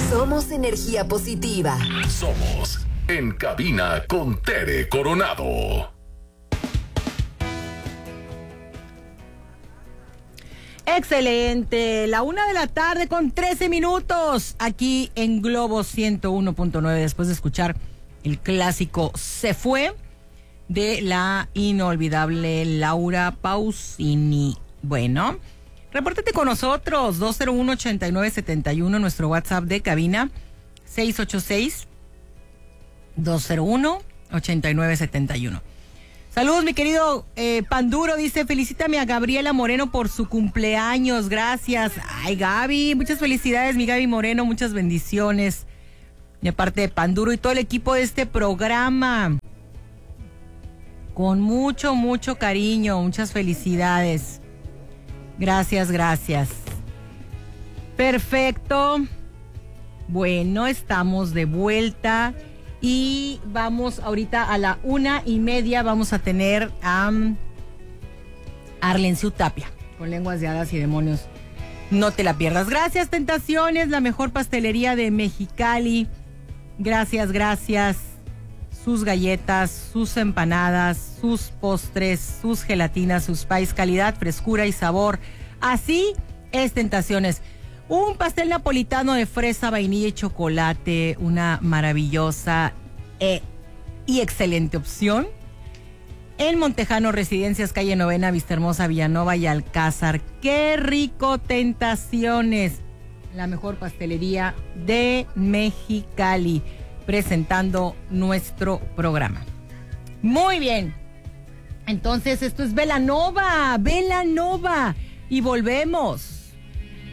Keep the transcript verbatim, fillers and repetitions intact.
Somos energía positiva. Somos En Cabina con Tere Coronado. Excelente, la una de la tarde con trece minutos aquí en Globo ciento uno punto nueve, después de escuchar el clásico Se Fue de la inolvidable Laura Pausini. Bueno, repórtate con nosotros, dos cero uno, ocho nueve siete uno, nuestro WhatsApp de cabina, seis ocho seis, dos cero uno, ocho nueve siete uno. Saludos, mi querido eh, Panduro, dice, felicítame a Gabriela Moreno por su cumpleaños, gracias. Ay, Gaby, muchas felicidades, mi Gaby Moreno, muchas bendiciones de parte de Panduro y todo el equipo de este programa. Con mucho, mucho cariño, muchas felicidades. Gracias, gracias. Perfecto. Bueno, estamos de vuelta. Y vamos ahorita a la una y media, vamos a tener a um, Arlenciu Tapia, con Lenguas de Hadas y Demonios. No te la pierdas. Gracias, Tentaciones, la mejor pastelería de Mexicali. Gracias, gracias. Sus galletas, sus empanadas, sus postres, sus gelatinas, sus pies, calidad, frescura y sabor. Así es, Tentaciones. Un pastel napolitano de fresa, vainilla y chocolate, una maravillosa eh, y excelente opción. En Montejano Residencias, calle Novena, Vistahermosa, Villanova y Alcázar. ¡Qué rico, Tentaciones! La mejor pastelería de Mexicali, presentando nuestro programa. Muy bien. Entonces, esto es Velanova, Velanova. Y volvemos.